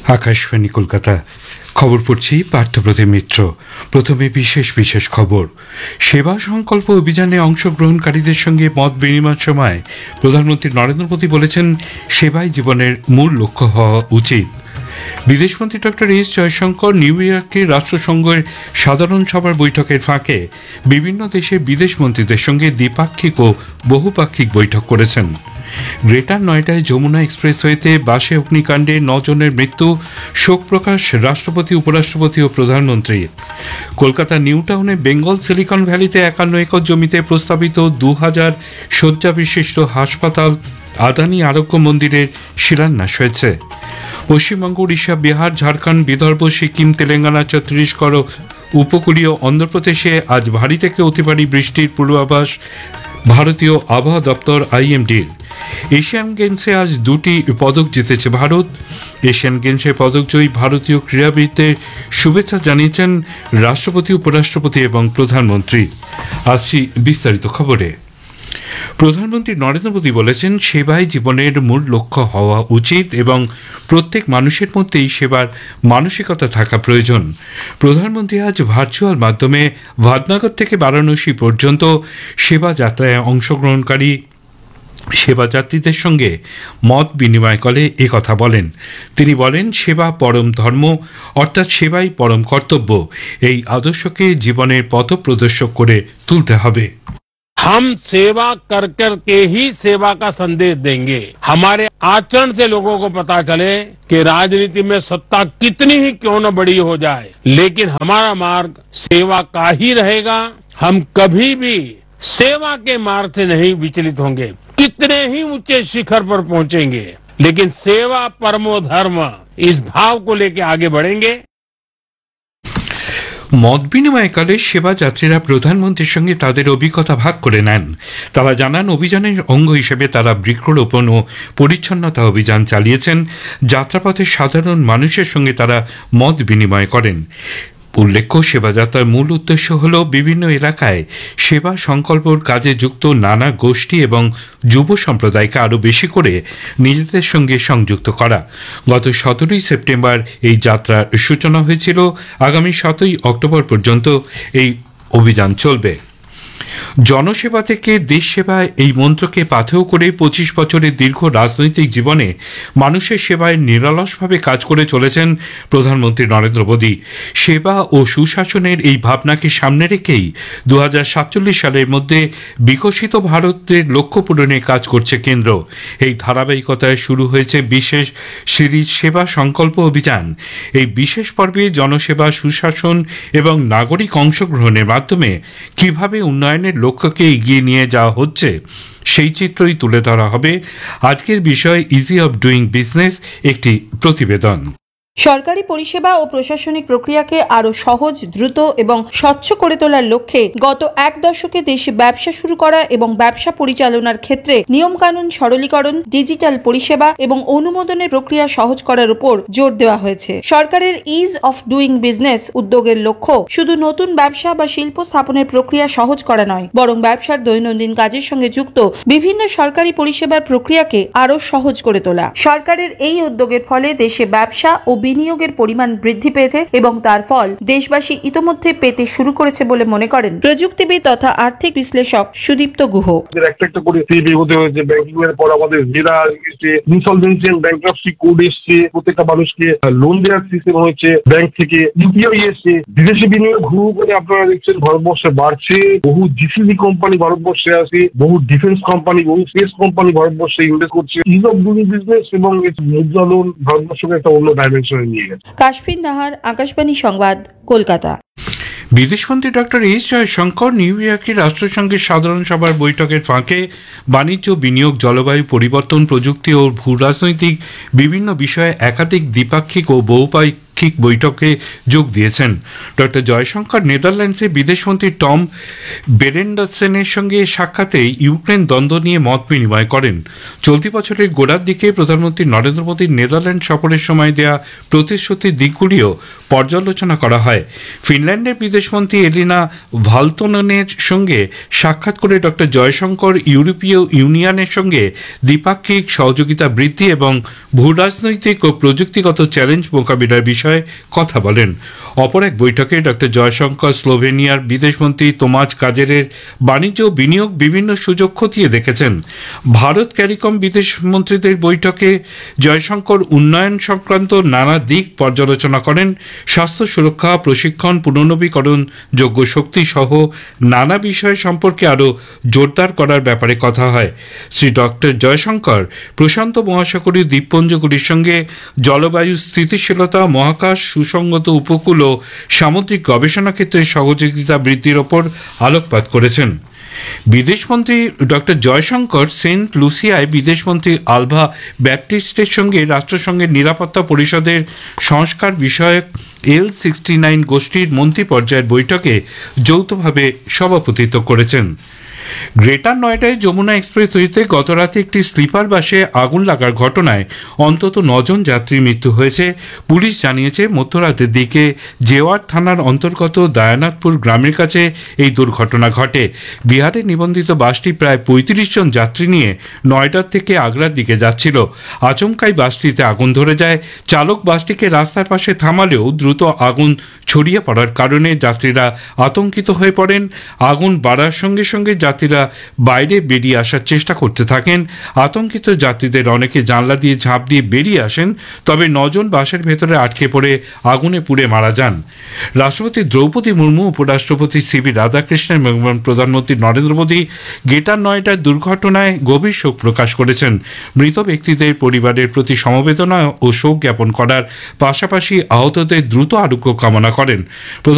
আকাশবাণী কলকাতা খবর পড়ছি পার্থপ্রতিম মিত্র। প্রথমে বিশেষ বিশেষ খবর। সেবা সংকল্প অভিযানে অংশগ্রহণকারীদের সঙ্গে মত বিনিময়ের সময় প্রধানমন্ত্রী নরেন্দ্র মোদী বলেছেন, সেবাই জীবনের মূল লক্ষ্য হওয়া উচিত। বিদেশমন্ত্রী ডক্টর এস জয়শঙ্কর নিউ ইয়র্কে রাষ্ট্রসংঘের সাধারণ সভার বৈঠকের ফাঁকে বিভিন্ন দেশের বিদেশমন্ত্রীদের সঙ্গে দ্বিপাক্ষিক ও বহুপাক্ষিক বৈঠক করেছেন। গ্রেটার নয়ডায় যমুনা এক্সপ্রেসওয়েতে বাসে অগ্নিকাণ্ডে 9 জনের মৃত্যু, শোক প্রকাশ রাষ্ট্রপতি, উপরাষ্ট্রপতি ও প্রধানমন্ত্রী। কলকাতা নিউ টাউনে বেঙ্গল সিলিকন ভ্যালিতে 51 একর জমিতে প্রস্তাবিত 2000 শয্যা বিশিষ্ট হাসপাতাল আদানি আরোগ্য মন্দিরের শিলান্যাস হয়েছে। পশ্চিমবঙ্গ, উড়িষ্যা, বিহার, ঝাড়খণ্ড, বিদর্ভ, সিকিম, তেলেঙ্গানা, ছত্তিশগড় ও উপকূলীয় অন্ধ্রপ্রদেশে আজ ভারী থেকে অতি ভারী বৃষ্টির পূর্বাভাস ভারতীয় আবহাওয়া দপ্তর IMDর। এশিয়ান গেমসে আজ 2টি পদক জিতেছে ভারত। এশিয়ান গেমসে পদকজয়ী ভারতীয় ক্রীড়াবিদদের শুভেচ্ছা জানিয়েছেন রাষ্ট্রপতি, উপরাষ্ট্রপতি এবং প্রধানমন্ত্রী। আসছি বিস্তারিত খবরে। প্রধানমন্ত্রী নরেন্দ্র মোদী বলেছেন, সেবাই জীবনের মূল লক্ষ্য হওয়া উচিত এবং প্রত্যেক মানুষের মধ্যেই সেবার মানসিকতা থাকা প্রয়োজন। প্রধানমন্ত্রী আজ ভার্চুয়াল মাধ্যমে ভাদনগর থেকে বারাণসী পর্যন্ত সেবা যাত্রায় অংশগ্রহণকারী সেবাযাত্রীদের সঙ্গে মত বিনিময় করে একথা বলেন। তিনি বলেন, সেবা পরম ধর্ম, অর্থাৎ সেবাই পরম কর্তব্য। এই আদর্শকে জীবনের পথপ্রদর্শক করে তুলতে হবে। हम सेवा कर कर के ही सेवा का संदेश देंगे। हमारे आचरण से लोगों को पता चले कि राजनीति में सत्ता कितनी ही क्यों न बड़ी हो जाए, लेकिन हमारा मार्ग सेवा का ही रहेगा। हम कभी भी सेवा के मार्ग से नहीं विचलित होंगे। कितने ही ऊंचे शिखर पर पहुंचेंगे, लेकिन सेवा परमो धर्म, इस भाव को लेके आगे बढ़ेंगे। মত বিনিময়কালে সেবাযাত্রীরা প্রধানমন্ত্রীর সঙ্গে তাদের অভিজ্ঞতা ভাগ করে নেন। তারা জানান, অভিযানের অঙ্গ হিসেবে তারা বৃক্ষরোপণ ও পরিচ্ছন্নতা অভিযান চালিয়েছেন। যাত্রাপথে সাধারণ মানুষের সঙ্গে তারা মত বিনিময় করেন। উল্লেখ্য, সেবাযাত্রার মূল উদ্দেশ্য হল বিভিন্ন এলাকায় সেবা সংকল্পর কাজে যুক্ত নানা গোষ্ঠী এবং যুব সম্প্রদায়কে আরও বেশি করে নিজেদের সঙ্গে সংযুক্ত করা। গত 17 সেপ্টেম্বর এই যাত্রার সূচনা হয়েছিল। আগামী 7 অক্টোবর পর্যন্ত এই অভিযান চলবে। জনসেবা থেকে দেশ সেবায় এই মন্ত্রকে পাথেয় করে 25 বছরের দীর্ঘ রাজনৈতিক জীবনে মানুষের সেবায় নিরলসভাবে কাজ করে চলেছেন প্রধানমন্ত্রী নরেন্দ্র মোদী। সেবা ও সুশাসনের এই ভাবনাকে সামনে রেখেই 2047 সালের মধ্যে বিকশিত ভারতের লক্ষ্য পূরণে কাজ করছে কেন্দ্র। এই ধারাবাহিকতায় শুরু হয়েছে বিশেষ সিরিজ সেবা সংকল্প অভিযান। এই বিশেষ পর্বে জনসেবা, সুশাসন এবং নাগরিক অংশগ্রহণের মাধ্যমে কিভাবে উন্নয়নের লক্ষ্যকে এগিয়ে নিয়ে যাওয়া হচ্ছে সেই চিত্রই তুলে ধরা হবে। আজকের বিষয় ইজি অফ ডুইং বিজনেস, একটি প্রতিবেদন। সরকারি পরিষেবা ও প্রশাসনিক প্রক্রিয়াকে আরো সহজ, দ্রুত এবং স্বচ্ছ করে তোলার লক্ষ্যে গত 1 দশকে দেশে ব্যবসা শুরু করা এবং ব্যবসা পরিচালনার ক্ষেত্রে নিয়মকানুন সরলীকরণ, ডিজিটাল পরিষেবা এবং অনুমোদনের প্রক্রিয়া সহজ করার উপর জোর দেওয়া হয়েছে। সরকারের ইজ অফ ডুইং বিজনেস উদ্যোগের লক্ষ্য শুধু নতুন ব্যবসা বা শিল্প স্থাপনের প্রক্রিয়া সহজ করা নয়, বরং ব্যবসার দৈনন্দিন কাজের সঙ্গে যুক্ত বিভিন্ন সরকারি পরিষেবার প্রক্রিয়াকে আরো সহজ করে তোলা। সরকারের এই উদ্যোগের ফলে দেশে ব্যবসা ও বিনিয়োগের পরিমাণ বৃদ্ধি পেয়েছে এবং তার ফল দেশবাসী ইতোমধ্যে পেতে শুরু করেছে বলে মনে করেন প্রযুক্তিবিদ তথা আর্থিক বিশ্লেষক সুদীপ্ত গুহ। একটা করে এগোতে হয়েছে। ব্যাংকিং এর পর আমাদের জেরা এসেছে, ইনসলভেন্সি এন্ড ব্যাংক্রাপসি কোড এসেছে, প্রত্যেকটা মানুষকে লোন দেওয়ার সিস্টেম হয়েছে, ব্যাংক থেকে ইউপিআই এসেছে, বিদেশি বিনিয়োগ হু করে আপনারা দেখছেন ভারতবর্ষে বাড়ছে। বহু জিসিসি কোম্পানি ভারতবর্ষে আসে, বহু ডিফেন্স কোম্পানি, বহু স্পেস কোম্পানি ভারতবর্ষে ইনভেস্ট করছে। ইজ অফ ডুইং বিজনেস এবং মুদ্রা লোন ভারতবর্ষকে একটা অন্য ডাইমেনশনে নিয়ে গেছে। কাশফিন নাহার, আকাশবাণী সংবাদ, কলকাতা। বিদেশমন্ত্রী ডক্টর এস জয়শঙ্কর নিউ ইয়র্কে রাষ্ট্রসংঘের সাধারণ সভার বৈঠকের ফাঁকে বাণিজ্য, বিনিয়োগ, জলবায়ু পরিবর্তন, প্রযুক্তি ও ভূ রাজনৈতিক বিভিন্ন বিষয়ে একাধিক দ্বিপাক্ষিক ও বহুপাক্ষিক দ্বিপাক্ষিক বৈঠকে যোগ দিয়েছেন। ডক্টর জয়শঙ্কর নেদারল্যান্ডসে বিদেশমন্ত্রী টম বেরেন্ডারসেনের সঙ্গে সাক্ষাতে ইউক্রেন দ্বন্দ্ব নিয়ে মত বিনিময় করেন। চলতি বছরের গোড়ার দিকে প্রধানমন্ত্রী নরেন্দ্র মোদীর নেদারল্যান্ড সফরের সময় দেয়া প্রতিশ্রুতির দিকগুলিও পর্যালোচনা করা হয়। ফিনল্যান্ডের বিদেশমন্ত্রী এলিনা ভালতোনেনের সঙ্গে সাক্ষাৎ করে ডক্টর জয়শঙ্কর ইউরোপীয় ইউনিয়নের সঙ্গে দ্বিপাক্ষিক সহযোগিতা বৃদ্ধি এবং ভূরাজনৈতিক ও প্রযুক্তিগত চ্যালেঞ্জ মোকাবিলার বিষয়ে কথা বলেন। অপর এক বৈঠকে ডক্টর জয়শঙ্কর স্লোভেনিয়ার বিদেশমন্ত্রী তোমাজ কাজেরের বাণিজ্য ও বিনিয়োগ বিভিন্ন সুযোগ খতিয়ে দেখেছেন। ভারত ক্যারিকম বিদেশমন্ত্রীদের বৈঠকে জয়শঙ্কর উন্নয়ন সংক্রান্ত নানা দিক পর্যালোচনা করেন। স্বাস্থ্য সুরক্ষা, প্রশিক্ষণ, পুনর্নবীকরণ যোগ্য শক্তি সহ নানা বিষয় সম্পর্কে আরও জোরদার করার ব্যাপারে কথা হয়। শ্রী ডক্টর জয়শঙ্কর প্রশান্ত মহাসাগরীয় দ্বীপপুঞ্জগুলির সঙ্গে জলবায়ু স্থিতিশীলতা, মহাকাশ, সুসংগত উপকূল ও সামুদ্রিক গবেষণা ক্ষেত্রে সহযোগিতা বৃদ্ধির ওপর আলোকপাত করেছেন। বিদেশমন্ত্রী ডক্টর জয়শঙ্কর সেন্ট লুসিয়ায় বিদেশমন্ত্রী আলভা ব্যাপটিস্টের সঙ্গে রাষ্ট্রসংঘের নিরাপত্তা পরিষদের সংস্কার বিষয়ক L69 গোষ্ঠীর মন্ত্রী পর্যায়ের বৈঠকে যৌথভাবে সভাপতিত্ব করেছেন। গ্রেটার নয়ডায় যমুনা এক্সপ্রেসওয়েতে গতরাতে একটি স্লিপার বাসে আগুন লাগার ঘটনায় অন্তত 9 জন যাত্রীর মৃত্যু হয়েছে। পুলিশ জানিয়েছে মধ্যরাতের দিকে জেওয়ার থানার অন্তর্গত দায়ানাথপুর গ্রামের কাছে এই দুর্ঘটনা ঘটে। বিহারে নিবন্ধিত বাসটি প্রায় 35 জন যাত্রী নিয়ে নয়ডার থেকে আগ্রার দিকে যাচ্ছিল। আচমকাই বাসটিতে আগুন ধরে যায়। চালক বাসটিকে রাস্তার পাশে থামালেও দ্রুত আগুন ছড়িয়ে পড়ার কারণে যাত্রীরা আতঙ্কিত হয়ে পড়েন। আগুন বাড়ার সঙ্গে সঙ্গে যাত্রীরা বাইরে বেরিয়ে আসার চেষ্টা করতে থাকেন। আতঙ্কিত যাত্রীদের অনেকে জানলা দিয়ে ঝাঁপ দিয়ে বেরিয়ে আসেন, তবে 9 জন বাসের ভেতরে আটকে পড়ে আগুনে পুড়ে মারা যান। রাষ্ট্রপতি দ্রৌপদী মুর্মু, উপরাষ্ট্রপতি সিবি রাধাকৃষ্ণন এবং প্রধানমন্ত্রী নরেন্দ্র মোদী গ্রেটার নয়ডার দুর্ঘটনায় গভীর শোক প্রকাশ করেছেন। মৃত ব্যক্তিদের পরিবারের প্রতি সমবেদনা ও শোক জ্ঞাপন করার পাশাপাশি আহতদের দ্রুত আরোগ্য কামনা করেন।